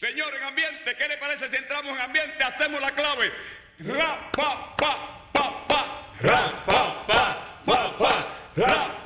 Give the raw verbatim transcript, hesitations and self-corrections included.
Señor, en ambiente, ¿qué le parece si entramos en ambiente? Hacemos la clave. Ra, pa, pa, pa, pa. Ra, pa, pa, pa, pa. Ra,